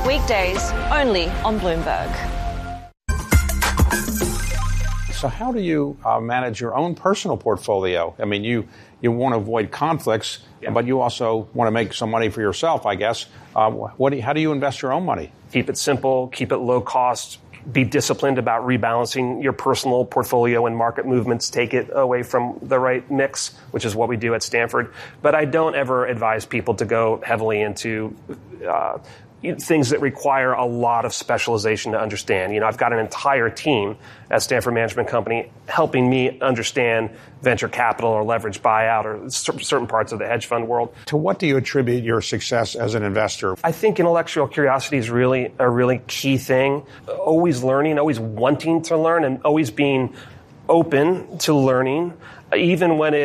Weekdays only on Bloomberg. So how do you manage your own personal portfolio? I mean, you want to avoid conflicts, but you also want to make some money for yourself, I guess. How do you invest your own money? Keep it simple, keep it low cost, be disciplined about rebalancing your personal portfolio when market movements take it away from the right mix, which is what we do at Stanford. But I don't ever advise people to go heavily into things that require a lot of specialization to understand. You know, I've got an entire team at Stanford Management Company helping me understand venture capital or leverage buyout or certain parts of the hedge fund world. To what do you attribute your success as an investor? I think intellectual curiosity is really a really key thing. Always learning, always wanting to learn, and always being open to learning, even when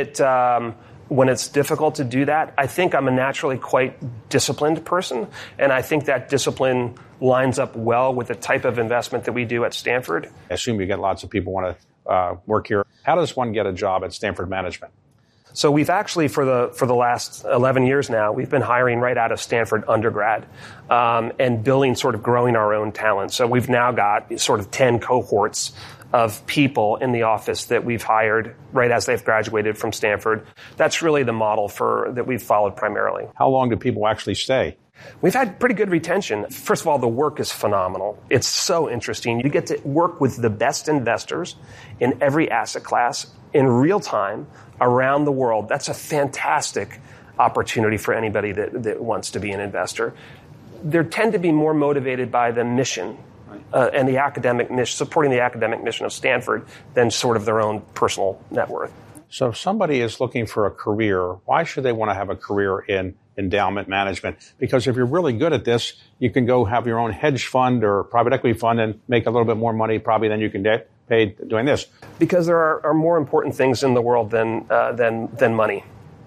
it's difficult to do that. I think I'm a naturally quite disciplined person, and I think that discipline lines up well with the type of investment that we do at Stanford. I assume you get lots of people want to work here. How does one get a job at Stanford Management? So we've actually, for the last 11 years now, we've been hiring right out of Stanford undergrad and growing our own talent. So we've now got sort of 10 cohorts of people in the office that we've hired right as they've graduated from Stanford. That's really the model that we've followed primarily. How long do people actually stay? We've had pretty good retention. First of all, the work is phenomenal. It's so interesting. You get to work with the best investors in every asset class in real time around the world. That's a fantastic opportunity for anybody that wants to be an investor. They tend to be more motivated by the mission and the academic mission, supporting the academic mission of Stanford than sort of their own personal net worth. So if somebody is looking for a career, why should they want to have a career in endowment management? Because if you're really good at this, you can go have your own hedge fund or private equity fund and make a little bit more money probably than you can get paid doing this. Because there are more important things in the world than money.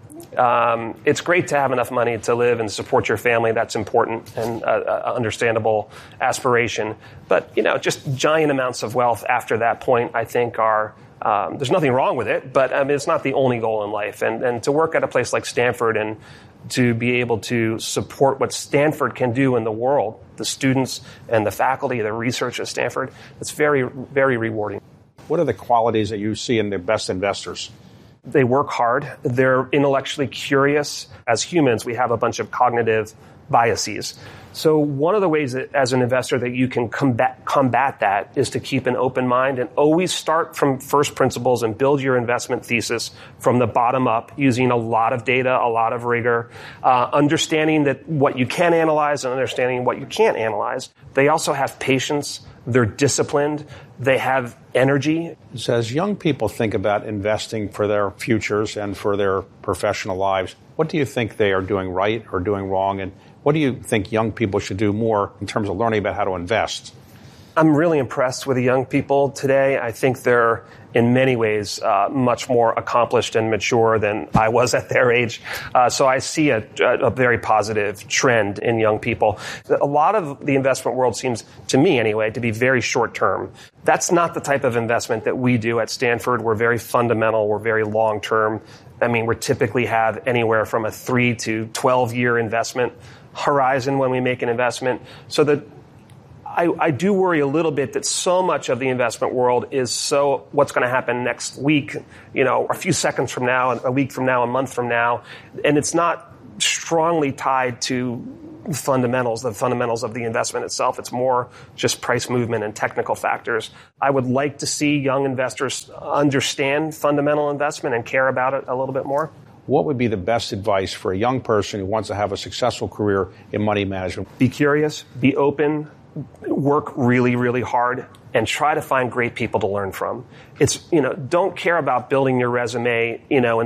It's great to have enough money to live and support your family. That's important and understandable aspiration. But, just giant amounts of wealth after that point, I think there's nothing wrong with it, but it's not the only goal in life. And to work at a place like Stanford and to be able to support what Stanford can do in the world, the students and the faculty, the research at Stanford, it's very, very rewarding. What are the qualities that you see in the best investors? They work hard. They're intellectually curious. As humans, we have a bunch of cognitive biases. So one of the ways that, as an investor, that you can combat that is to keep an open mind and always start from first principles and build your investment thesis from the bottom up using a lot of data, a lot of rigor, understanding that what you can analyze and understanding what you can't analyze. They also have patience. They're disciplined. They have energy. So as young people think about investing for their futures and for their professional lives, what do you think they are doing right or doing wrong? And what do you think young people should do more in terms of learning about how to invest? I'm really impressed with the young people today. I think they're, in many ways, much more accomplished and mature than I was at their age. So I see a very positive trend in young people. A lot of the investment world seems, to me anyway, to be very short term. That's not the type of investment that we do at Stanford. We're very fundamental. We're very long term. I mean, we typically have anywhere from a 3 to 12-year investment horizon when we make an investment. So that I do worry a little bit that so much of the investment world is what's going to happen next week, a few seconds from now, a week from now, a month from now. And it's not strongly tied to the fundamentals of the investment itself. It's more just price movement and technical factors. I would like to see young investors understand fundamental investment and care about it a little bit more. What would be the best advice for a young person who wants to have a successful career in money management? Be curious, be open, work really, really hard, and try to find great people to learn from. Don't care about building your resume, in